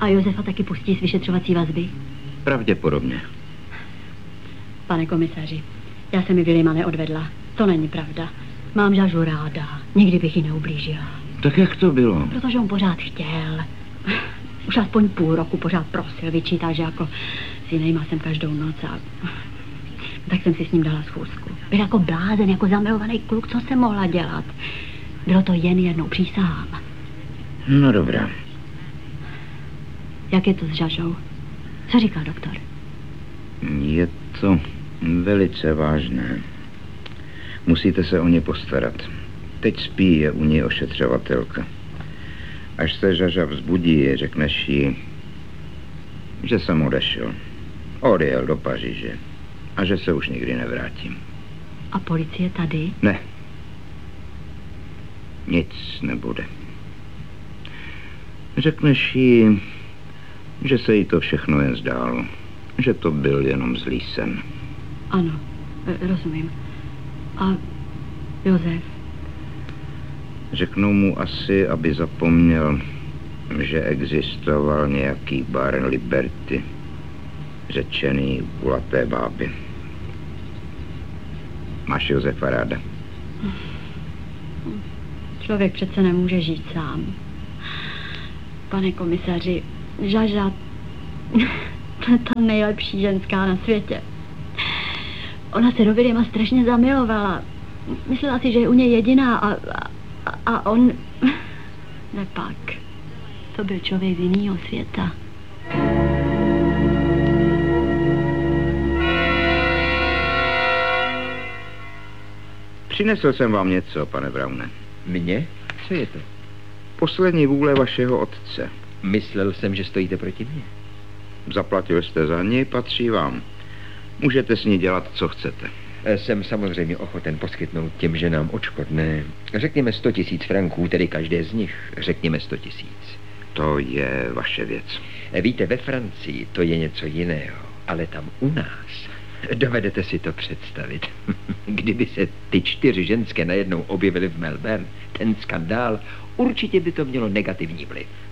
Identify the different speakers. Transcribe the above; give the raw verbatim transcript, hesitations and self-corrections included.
Speaker 1: A Josefa taky pustí z vyšetřovací vazby?
Speaker 2: Pravděpodobně.
Speaker 1: Pane komisaři, já jsem mi Vilima neodvedla. To není pravda. Mám Žažu ráda. Nikdy bych ji neublížila.
Speaker 2: Tak jak to bylo?
Speaker 1: Protože on pořád chtěl. Už aspoň půl roku pořád prosil, vyčítal, že jako s jinýma jsem každou noc a... Tak jsem si s ním dala schůzku. Byl jako blázen, jako zamilovaný kluk, co jsem mohla dělat. Bylo to jen jednou, přísahám.
Speaker 2: No dobrá.
Speaker 1: Jak je to s Žažou? Co říkal doktor?
Speaker 2: Je to velice vážné. Musíte se o ně postarat. Teď spí, je u ní ošetřovatelka. Až se Žaža vzbudí, řekneš jí, že jsem odešel. Odjel do Paříže. A že se už nikdy nevrátím.
Speaker 1: A policie tady?
Speaker 2: Ne. Nic nebude. Řekneš jí, že se jí to všechno jen zdálo. Že to byl jenom zlý sen.
Speaker 1: Ano, rozumím. A Josef?
Speaker 2: Řeknu mu asi, aby zapomněl, že existoval nějaký bar Liberty, řečený u kulaté báby. Máš Josefa ráda?
Speaker 1: Člověk přece nemůže žít sám. Pane komisaři, Žaža, to je ta nejlepší ženská na světě. Ona se do Vilima strašně zamilovala. Myslela si, že je u něj jediná a, a, a on... Nepak. To byl člověk z jiného světa.
Speaker 2: Přinesl jsem vám něco, pane Browne.
Speaker 3: Mně? Co je to?
Speaker 2: Poslední vůle vašeho otce.
Speaker 3: Myslel jsem, že stojíte proti mně.
Speaker 2: Zaplatil jste za ní, patří vám. Můžete s ní dělat, co chcete.
Speaker 3: Jsem samozřejmě ochoten poskytnout těm ženám odškodné. Řekněme sto tisíc franků, tedy každé z nich. Řekněme sto tisíc.
Speaker 2: To je vaše věc.
Speaker 3: Víte, ve Francii to je něco jiného, ale tam u nás... Dovedete si to představit. Kdyby se ty čtyři ženské najednou objevily v Melbourne, ten skandál, určitě by to mělo negativní vliv.